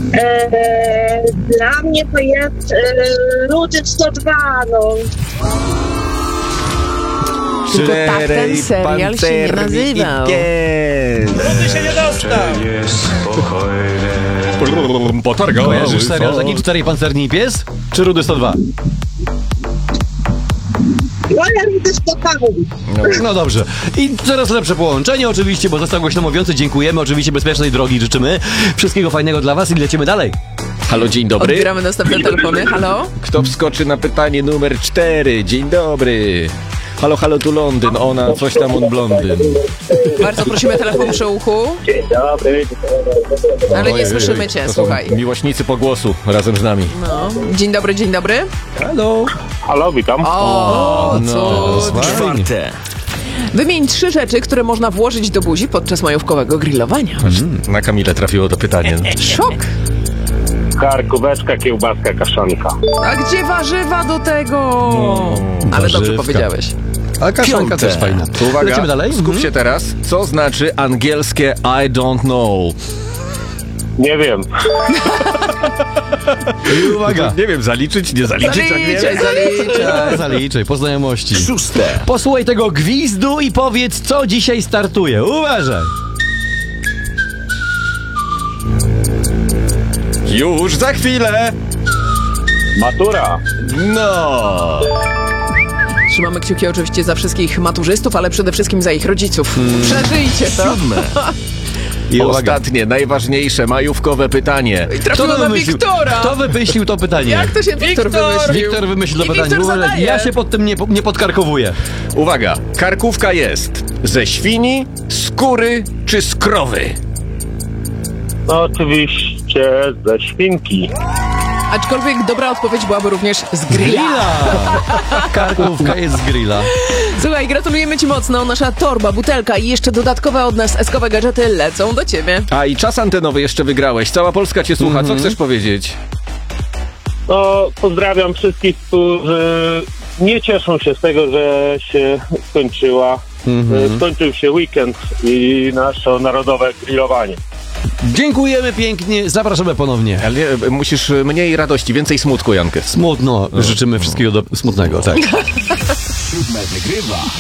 Dla mnie to jest Luty 102, no. Tylko tak ten serial się nie nazywał. Rudy się nie dostał. Kojarzysz serial taki Czterej Pancerni Pies? Czy Rudy 102? Ja Luty 102 mówię. No dobrze. I coraz lepsze połączenie oczywiście, bo został głośno mówiący. Dziękujemy, oczywiście bezpiecznej drogi życzymy. Wszystkiego fajnego dla was i lecimy dalej. Halo, dzień dobry. Odbieramy następne telefony. Halo? Kto wskoczy na pytanie numer 4? Dzień dobry. Halo, halo, tu Londyn, ona, coś tam on blondyn. Bardzo prosimy, telefon przy uchu. Dzień dobry. Ale nie słyszymy cię, To są słuchaj. miłośnicy pogłosu razem z nami. No. Dzień dobry, dzień dobry. Halo. Halo, witam. O, No, Czwarte. Wymień 3 rzeczy, które można włożyć do buzi podczas majówkowego grillowania. Na Kamilę trafiło to pytanie. Szok. Karkóweczka, kiełbaska, kaszanka. A gdzie warzywa do tego? Ale dobrze warzywka. powiedziałeś. A kaszanka też fajna. Uwaga, Lecimy dalej? skup się teraz. Co znaczy angielskie I don't know? Nie wiem. I uwaga. Nie wiem, zaliczyć, nie zaliczyć, jak nie wiem. Zaliczaj. Zaliczaj, po znajomości. Szóste. Posłuchaj tego gwizdu i powiedz, co dzisiaj startuje. Uważaj. Już za chwilę. Matura. No. Trzymamy kciuki oczywiście za wszystkich maturzystów, ale przede wszystkim za ich rodziców. Przeżyjcie to. I uwaga. Ostatnie, najważniejsze, majówkowe pytanie. I trafiło na Wiktora. Kto wymyślił to pytanie? Jak to się Wiktor wymyślił? Wiktor wymyślił to I pytanie. Wiktor Uważaj, zadaje. ja się pod tym nie podkarkowuję. Uwaga, karkówka jest ze świni, skóry czy z krowy? No, oczywiście ze świnki. Aczkolwiek dobra odpowiedź byłaby również z grilla. Karkówka jest z grilla. Słuchaj, gratulujemy ci mocno. Nasza torba, butelka i jeszcze dodatkowe od nas eskowe gadżety lecą do ciebie. A i czas antenowy jeszcze wygrałeś. Cała Polska cię słucha. Co chcesz powiedzieć? No, pozdrawiam wszystkich, którzy nie cieszą się z tego, że się skończył się weekend i nasze narodowe grillowanie. Dziękujemy pięknie, zapraszamy ponownie. Ale musisz mniej radości, więcej smutku, Jankę. Smutno, życzymy wszystkiego smutnego, tak.